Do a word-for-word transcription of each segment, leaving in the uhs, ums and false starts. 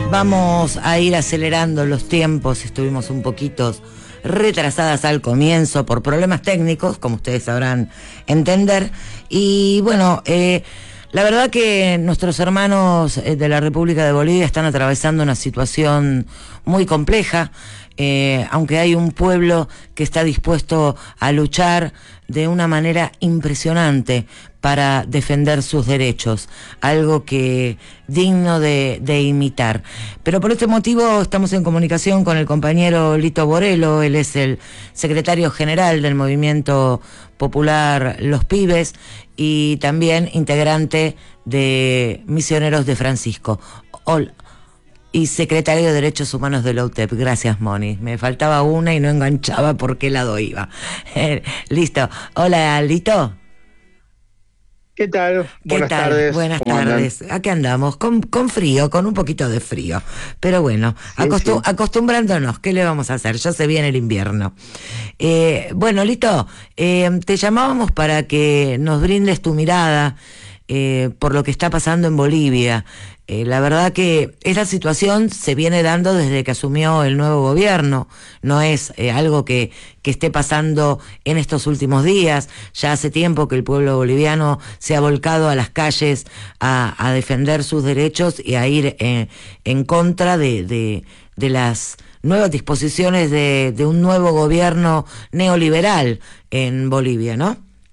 Vamos a ir acelerando los tiempos, estuvimos un poquito retrasadas al comienzo por problemas técnicos, como ustedes sabrán entender, y bueno, eh, la verdad que nuestros hermanos de la República de Bolivia están atravesando una situación muy compleja, eh, aunque hay un pueblo que está dispuesto a luchar de una manera impresionante para defender sus derechos, algo que digno de, de imitar. Pero por este motivo estamos en comunicación con el compañero Lito Borelo. Él es el secretario general del Movimiento Popular Los Pibes y también integrante de Misioneros de Francisco. Hola. Y secretario de Derechos Humanos de la U T E P. Gracias, Moni. Me faltaba una y no enganchaba por qué lado iba. Eh, listo. Hola, Lito. ¿Qué tal? ¿Qué Buenas tal? tardes. Buenas tardes. Andan? Aquí andamos, con, con frío, con un poquito de frío. Pero bueno, sí, acostum sí. acostumbrándonos, ¿qué le vamos a hacer? Ya se viene el invierno. Eh, bueno, Lito, eh, te llamábamos para que nos brindes tu mirada eh, por lo que está pasando en Bolivia. Eh, la verdad que esta situación se viene dando desde que asumió el nuevo gobierno, no es eh, algo que, que esté pasando en estos últimos días. Ya hace tiempo que el pueblo boliviano se ha volcado a las calles a, a defender sus derechos y a ir eh, en contra de, de, de las nuevas disposiciones de, de un nuevo gobierno neoliberal en Bolivia, ¿no?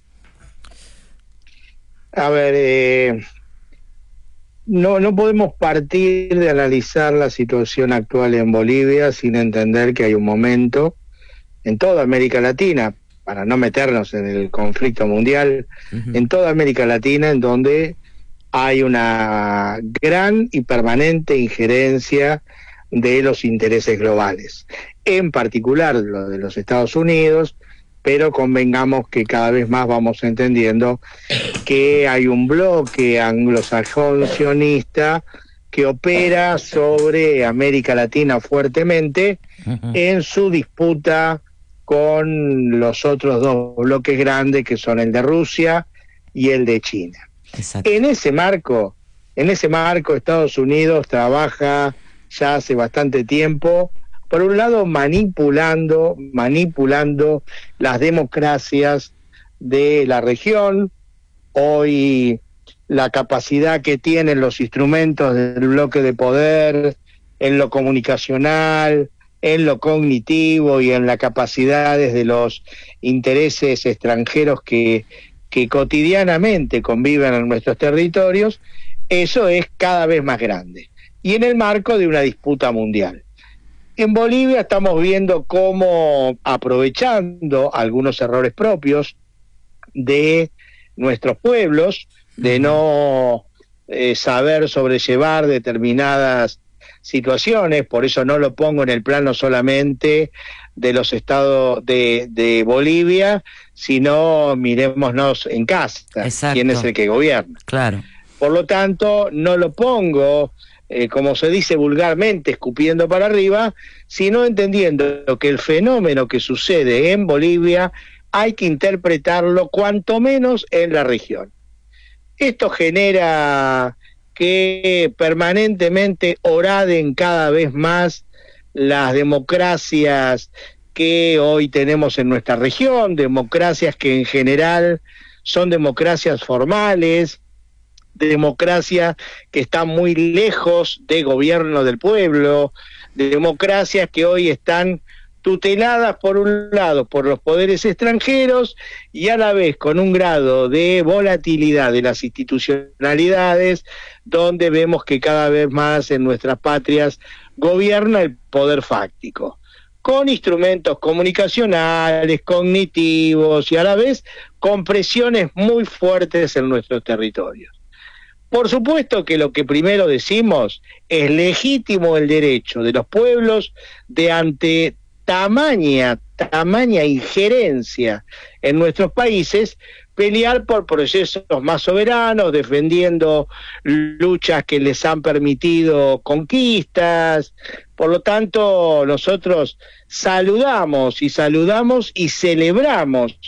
A ver, eh... No, no podemos partir de analizar la situación actual en Bolivia sin entender que hay un momento en toda América Latina, para no meternos en el conflicto mundial, uh-huh. en toda América Latina en donde hay una gran y permanente injerencia de los intereses globales, en particular lo de los Estados Unidos, pero convengamos que cada vez más vamos entendiendo que hay un bloque anglosajón sionista que opera sobre América Latina fuertemente uh-huh. en su disputa con los otros dos bloques grandes, que son el de Rusia y el de China. Exacto. En ese marco, en ese marco Estados Unidos trabaja ya hace bastante tiempo, por un lado manipulando, manipulando las democracias de la región. Hoy la capacidad que tienen los instrumentos del bloque de poder en lo comunicacional, en lo cognitivo y en las capacidades de los intereses extranjeros que, que cotidianamente conviven en nuestros territorios, eso es cada vez más grande. Y en el marco de una disputa mundial. En Bolivia estamos viendo cómo, aprovechando algunos errores propios de nuestros pueblos, de no eh, saber sobrellevar determinadas situaciones, por eso no lo pongo en el plano solamente de los estados de, de Bolivia, sino mirémonos en casa, Exacto. quién es el que gobierna. Claro. Por lo tanto, no lo pongo... Eh, como se dice vulgarmente, escupiendo para arriba, sino entendiendo que el fenómeno que sucede en Bolivia hay que interpretarlo cuanto menos en la región. Esto genera que permanentemente oraden cada vez más las democracias que hoy tenemos en nuestra región, democracias que en general son democracias formales, de democracia que están muy lejos de gobierno del pueblo, de democracias que hoy están tuteladas por un lado por los poderes extranjeros y a la vez con un grado de volatilidad de las institucionalidades, donde vemos que cada vez más en nuestras patrias gobierna el poder fáctico, con instrumentos comunicacionales, cognitivos y a la vez con presiones muy fuertes en nuestros territorios. Por supuesto que lo que primero decimos es legítimo el derecho de los pueblos de ante tamaña, tamaña injerencia en nuestros países, pelear por procesos más soberanos, defendiendo luchas que les han permitido conquistas. Por lo tanto, nosotros saludamos y saludamos y celebramos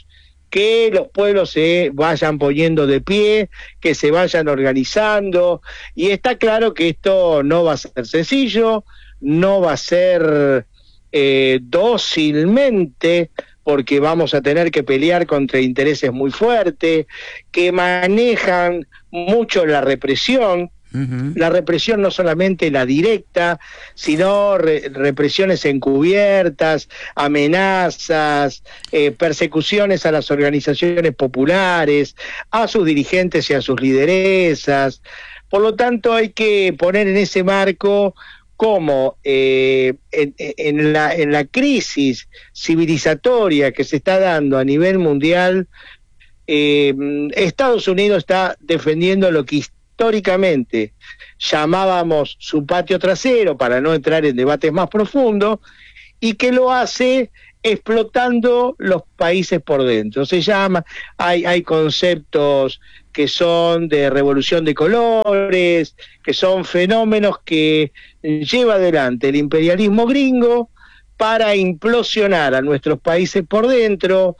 que los pueblos se vayan poniendo de pie, que se vayan organizando, y está claro que esto no va a ser sencillo, no va a ser eh, dócilmente, porque vamos a tener que pelear contra intereses muy fuertes, que manejan mucho la represión. Uh-huh. La represión no solamente la directa, sino re represiones encubiertas, amenazas, eh, persecuciones a las organizaciones populares, a sus dirigentes y a sus lideresas. Por lo tanto, hay que poner en ese marco cómo eh, en, en, la, en la crisis civilizatoria que se está dando a nivel mundial, eh, Estados Unidos está defendiendo lo que históricamente llamábamos su patio trasero, para no entrar en debates más profundos, y que lo hace explotando los países por dentro. Se llama, hay, hay conceptos que son de revolución de colores, que son fenómenos que lleva adelante el imperialismo gringo para implosionar a nuestros países por dentro,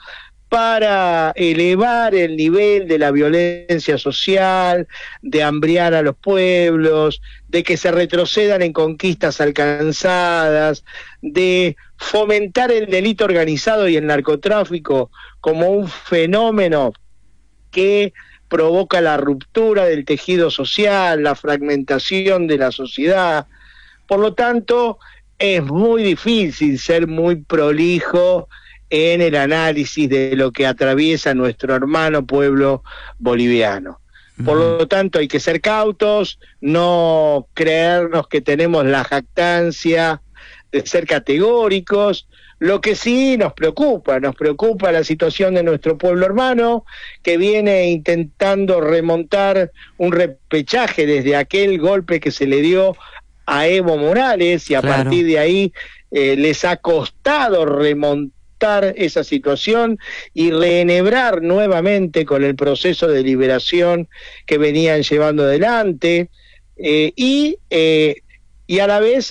para elevar el nivel de la violencia social, de hambriar a los pueblos, de que se retrocedan en conquistas alcanzadas, de fomentar el delito organizado y el narcotráfico como un fenómeno que provoca la ruptura del tejido social, la fragmentación de la sociedad. Por lo tanto, es muy difícil ser muy prolijo en el análisis de lo que atraviesa nuestro hermano pueblo boliviano. Por lo tanto, hay que ser cautos, no creernos que tenemos la jactancia de ser categóricos. Lo que sí nos preocupa, nos preocupa la situación de nuestro pueblo hermano, que viene intentando remontar un repechaje desde aquel golpe que se le dio a Evo Morales, y a claro. partir de ahí eh, les ha costado remontar esa situación y reenhebrar nuevamente con el proceso de liberación que venían llevando adelante, eh, y, eh, y a la vez,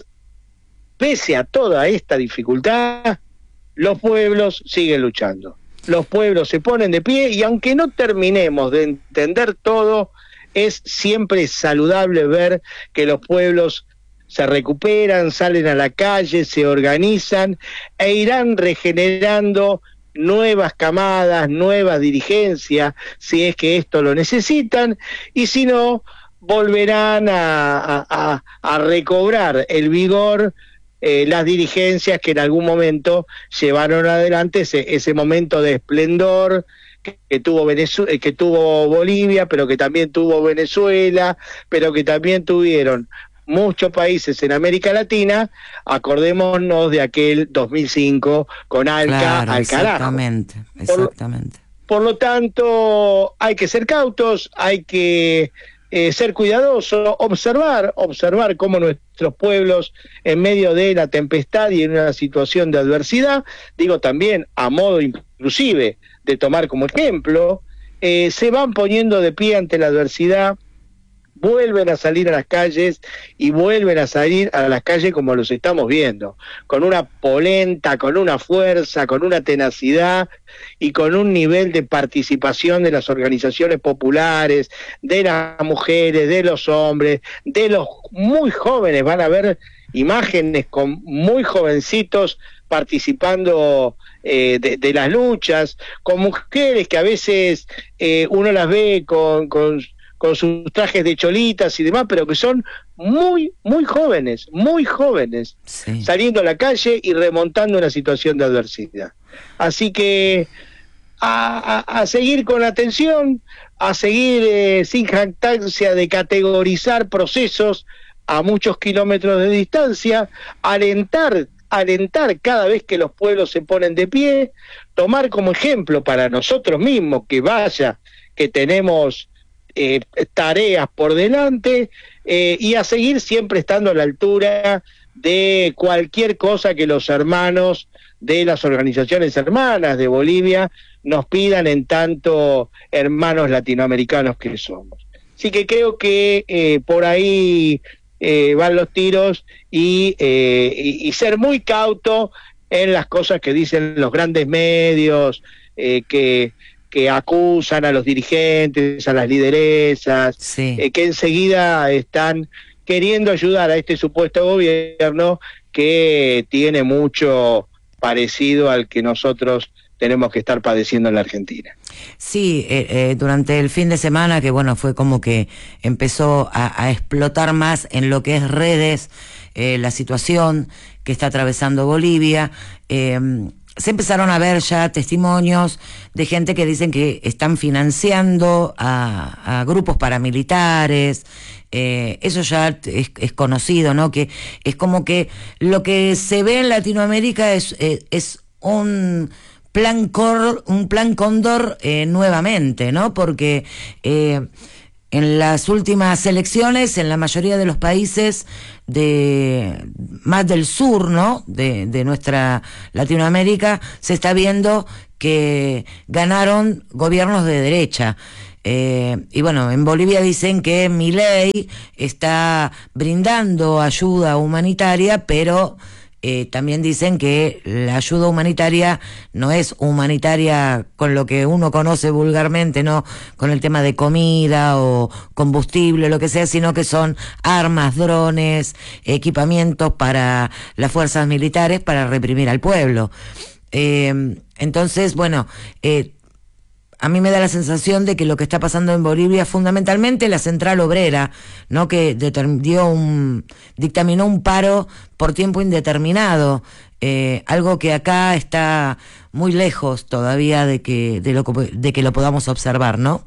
pese a toda esta dificultad, los pueblos siguen luchando. Los pueblos se ponen de pie, y aunque no terminemos de entender todo, es siempre saludable ver que los pueblos se recuperan, salen a la calle, se organizan e irán regenerando nuevas camadas, nuevas dirigencias, si es que esto lo necesitan, y si no, volverán a, a, a recobrar el vigor eh, las dirigencias que en algún momento llevaron adelante ese, ese momento de esplendor que, que tuvo Venezuela, que tuvo Bolivia, pero que también tuvo Venezuela, pero que también tuvieron muchos países en América Latina. Acordémonos de aquel dos mil cinco con Alca claro, al carajo. Exactamente, exactamente. Por, por lo tanto, hay que ser cautos, hay que eh, ser cuidadosos, observar, observar cómo nuestros pueblos, en medio de la tempestad y en una situación de adversidad, digo también a modo inclusive de tomar como ejemplo, eh, se van poniendo de pie ante la adversidad, vuelven a salir a las calles y vuelven a salir a las calles como los estamos viendo, con una polenta, con una fuerza, con una tenacidad y con un nivel de participación de las organizaciones populares, de las mujeres, de los hombres, de los muy jóvenes. Van a ver imágenes con muy jovencitos participando eh, de, de las luchas, con mujeres que a veces eh, uno las ve con... con con sus trajes de cholitas y demás, pero que son muy, muy jóvenes, muy jóvenes, sí. saliendo a la calle y remontando una situación de adversidad. Así que a, a, a seguir con atención, a seguir eh, sin jactancia de categorizar procesos a muchos kilómetros de distancia, alentar, alentar cada vez que los pueblos se ponen de pie, tomar como ejemplo para nosotros mismos que vaya, que tenemos Eh, tareas por delante, eh, y a seguir siempre estando a la altura de cualquier cosa que los hermanos de las organizaciones hermanas de Bolivia nos pidan, en tanto hermanos latinoamericanos que somos. Así que creo que eh, por ahí eh, van los tiros, y, eh, y, y ser muy cauto en las cosas que dicen los grandes medios, eh, que, que acusan a los dirigentes, a las lideresas, sí. eh, que enseguida están queriendo ayudar a este supuesto gobierno que tiene mucho parecido al que nosotros tenemos que estar padeciendo en la Argentina. Sí, eh, eh, durante el fin de semana, que bueno, fue como que empezó a, a explotar más en lo que es redes, eh, la situación que está atravesando Bolivia, eh, se empezaron a ver ya testimonios de gente que dicen que están financiando a, a grupos paramilitares. Eh, eso ya es, es conocido, ¿no? Que es como que lo que se ve en Latinoamérica es, es, es un plan cor, un plan cóndor eh, nuevamente, ¿no? Porque eh, en las últimas elecciones, en la mayoría de los países de más del sur, ¿no? De, de nuestra Latinoamérica, se está viendo que ganaron gobiernos de derecha. Eh, y bueno, en Bolivia dicen que Milei está brindando ayuda humanitaria, pero Eh, también dicen que la ayuda humanitaria no es humanitaria con lo que uno conoce vulgarmente, no con el tema de comida o combustible, lo que sea, sino que son armas, drones, equipamientos para las fuerzas militares para reprimir al pueblo. Eh, entonces, bueno, eh, a mí me da la sensación de que lo que está pasando en Bolivia, fundamentalmente la Central Obrera, ¿no? Que dio un, dictaminó un paro por tiempo indeterminado, eh, algo que acá está muy lejos todavía de que, de lo, de que lo podamos observar, ¿no?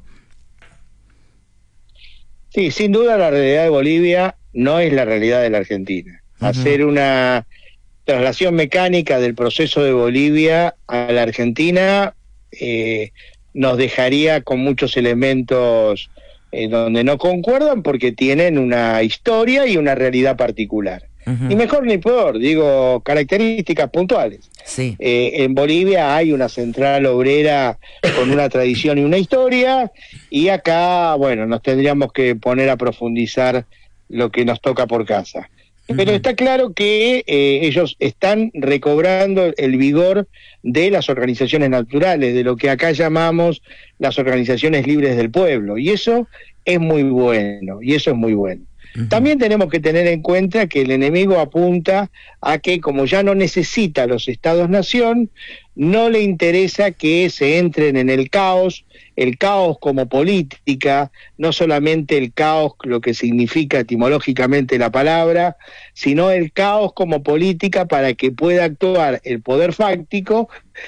Sí, sin duda la realidad de Bolivia no es la realidad de la Argentina. Uh-huh. Hacer una traslación mecánica del proceso de Bolivia a la Argentina eh, nos dejaría con muchos elementos eh, donde no concuerdan porque tienen una historia y una realidad particular. Uh-huh. Y mejor ni peor, digo, características puntuales. Sí. Eh, en Bolivia hay una central obrera con una tradición y una historia, y acá, bueno, nos tendríamos que poner a profundizar lo que nos toca por casa. Pero está claro que eh, ellos están recobrando el vigor de las organizaciones naturales, de lo que acá llamamos las organizaciones libres del pueblo, y eso es muy bueno, y eso es muy bueno. Uh-huh. También tenemos que tener en cuenta que el enemigo apunta a que, como ya no necesita los estados-nación, no le interesa que se entren en el caos, el caos como política, no solamente el caos, lo que significa etimológicamente la palabra, sino el caos como política para que pueda actuar el poder fáctico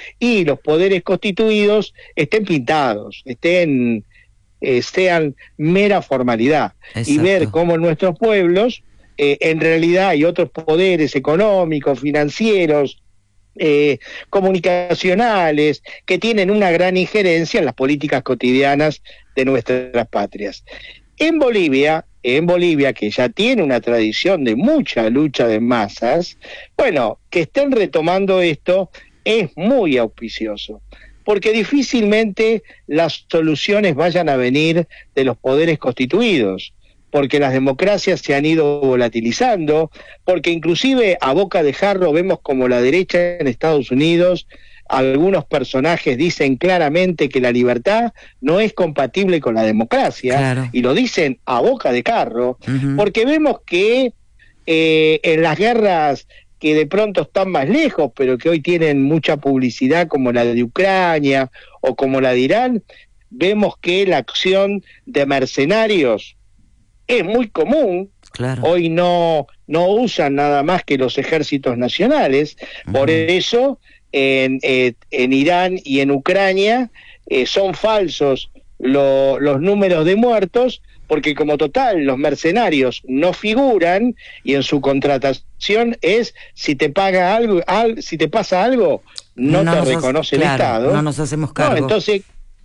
y los poderes constituidos estén pintados, estén, eh, sean mera formalidad. Exacto. Y ver cómo en nuestros pueblos eh, en realidad hay otros poderes económicos, financieros, Eh, comunicacionales, que tienen una gran injerencia en las políticas cotidianas de nuestras patrias. En Bolivia, en Bolivia, que ya tiene una tradición de mucha lucha de masas, bueno, que estén retomando esto es muy auspicioso, porque difícilmente las soluciones vayan a venir de los poderes constituidos, porque las democracias se han ido volatilizando, porque inclusive a boca de jarro vemos como la derecha en Estados Unidos, algunos personajes dicen claramente que la libertad no es compatible con la democracia, claro. Y lo dicen a boca de jarro, uh-huh. Porque vemos que eh, en las guerras que de pronto están más lejos, pero que hoy tienen mucha publicidad, como la de Ucrania o como la de Irán, vemos que la acción de mercenarios es muy común. Claro. Hoy no, no usan nada más que los ejércitos nacionales, uh-huh. Por eso en, eh, en Irán y en Ucrania eh, son falsos lo, los números de muertos, porque como total los mercenarios no figuran y en su contratación es si te paga algo, al, si te pasa algo, no, no te reconoce el claro, Estado. No nos hacemos cargo. No, entonces,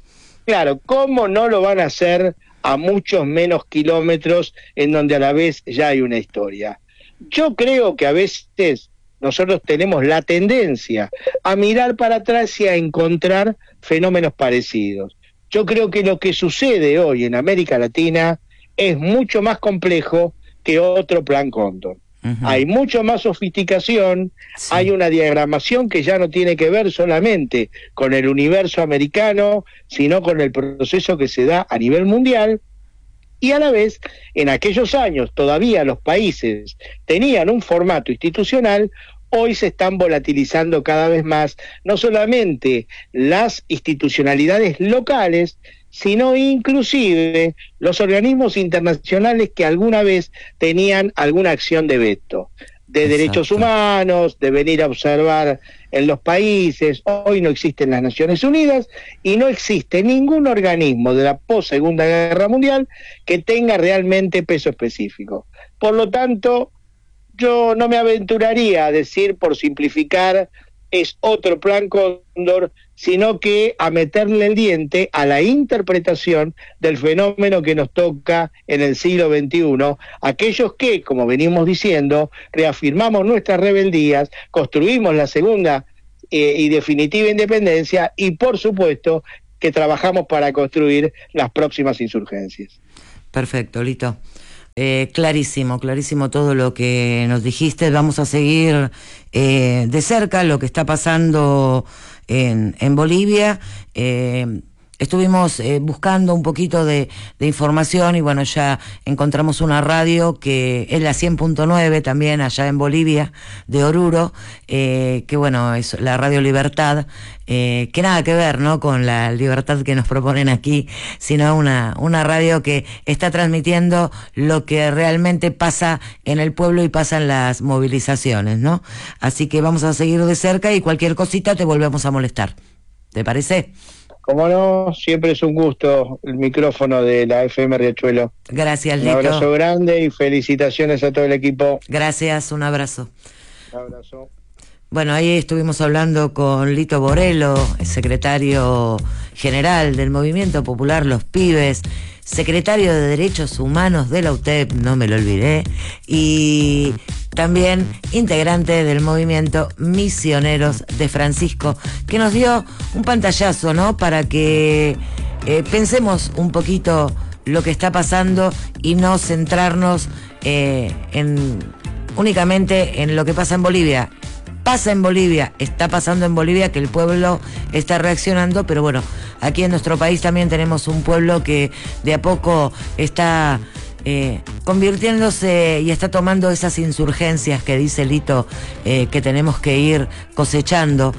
claro, ¿cómo no lo van a hacer a muchos menos kilómetros en donde a la vez ya hay una historia? Yo creo que a veces nosotros tenemos la tendencia a mirar para atrás y a encontrar fenómenos parecidos. Yo creo que lo que sucede hoy en América Latina es mucho más complejo que otro plan Cóndor. Uh-huh. Hay mucho más sofisticación, sí. Hay una diagramación que ya no tiene que ver solamente con el universo americano, sino con el proceso que se da a nivel mundial, y a la vez, en aquellos años todavía los países tenían un formato institucional. Hoy se están volatilizando cada vez más, no solamente las institucionalidades locales, sino inclusive los organismos internacionales que alguna vez tenían alguna acción de veto, de Exacto. derechos humanos, de venir a observar en los países. Hoy no existen las Naciones Unidas y no existe ningún organismo de la post-Segunda Guerra Mundial que tenga realmente peso específico. Por lo tanto, yo no me aventuraría a decir, por simplificar, es otro plan Cóndor, sino que a meterle el diente a la interpretación del fenómeno que nos toca en el siglo veintiuno, aquellos que, como venimos diciendo, reafirmamos nuestras rebeldías, construimos la segunda eh, y definitiva independencia y, por supuesto, que trabajamos para construir las próximas insurgencias. Perfecto, Lito. Eh, clarísimo, clarísimo todo lo que nos dijiste. Vamos a seguir eh, de cerca lo que está pasando en, en Bolivia. Eh, estuvimos eh, buscando un poquito de, de información y bueno, ya encontramos una radio que es la cien punto nueve también allá en Bolivia, de Oruro, eh, que bueno, es la Radio Libertad, eh, que nada que ver, ¿no?, con la libertad que nos proponen aquí, sino una, una radio que está transmitiendo lo que realmente pasa en el pueblo y pasa en las movilizaciones, ¿no? Así que vamos a seguir de cerca y cualquier cosita te volvemos a molestar. ¿Te parece? Como no, siempre es un gusto el micrófono de la F M Riachuelo. Gracias, Lito. Un abrazo grande y felicitaciones a todo el equipo. Gracias, un abrazo. Un abrazo. Bueno, ahí estuvimos hablando con Lito Borello, el secretario general del Movimiento Popular Los Pibes, secretario de Derechos Humanos de la U T E P, no me lo olvidé, y también integrante del movimiento Misioneros de Francisco, que nos dio un pantallazo, ¿no?, para que eh, pensemos un poquito lo que está pasando y no centrarnos eh, en únicamente en lo que pasa en Bolivia. Pasa en Bolivia, está pasando en Bolivia, que el pueblo está reaccionando, pero bueno, aquí en nuestro país también tenemos un pueblo que de a poco está eh, convirtiéndose y está tomando esas insurgencias que dice Lito, eh, que tenemos que ir cosechando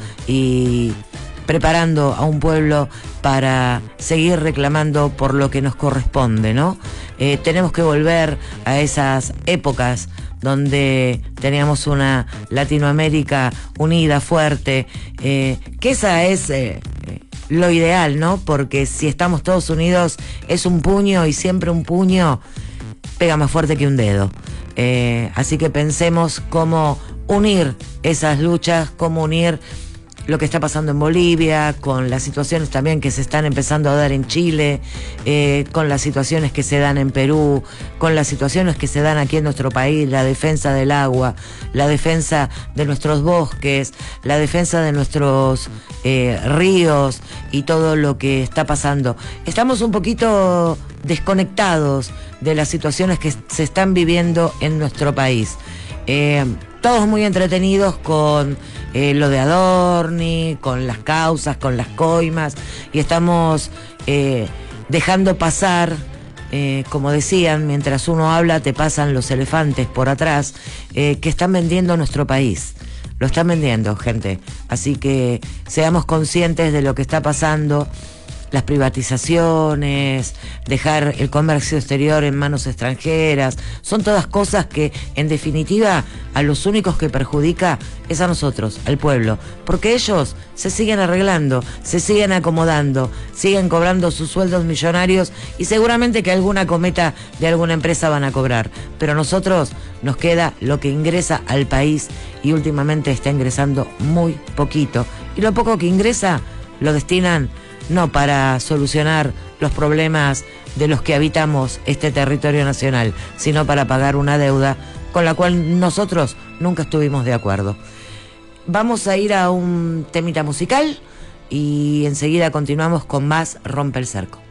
y preparando a un pueblo para seguir reclamando por lo que nos corresponde, ¿no? Eh, tenemos que volver a esas épocas donde teníamos una Latinoamérica unida, fuerte, eh, que esa es eh, lo ideal, ¿no? Porque si estamos todos unidos es un puño y siempre un puño pega más fuerte que un dedo. Eh, así que pensemos cómo unir esas luchas, cómo unir lo que está pasando en Bolivia, con las situaciones también que se están empezando a dar en Chile, eh, con las situaciones que se dan en Perú, con las situaciones que se dan aquí en nuestro país, la defensa del agua, la defensa de nuestros bosques, la defensa de nuestros eh, ríos y todo lo que está pasando. Estamos un poquito desconectados de las situaciones que se están viviendo en nuestro país. Eh, todos muy entretenidos con eh, lo de Adorni, con las causas, con las coimas, y estamos eh, dejando pasar, eh, como decían, mientras uno habla te pasan los elefantes por atrás, eh, que están vendiendo nuestro país. Lo están vendiendo, gente. Así que seamos conscientes de lo que está pasando. Las privatizaciones, dejar el comercio exterior en manos extranjeras, son todas cosas que en definitiva a los únicos que perjudica es a nosotros, al pueblo, porque ellos se siguen arreglando, se siguen acomodando, siguen cobrando sus sueldos millonarios y seguramente que alguna cometa de alguna empresa van a cobrar, pero a nosotros nos queda lo que ingresa al país y últimamente está ingresando muy poquito, y lo poco que ingresa lo destinan no para solucionar los problemas de los que habitamos este territorio nacional, sino para pagar una deuda con la cual nosotros nunca estuvimos de acuerdo. Vamos a ir a un temita musical y enseguida continuamos con más Rompe el Cerco.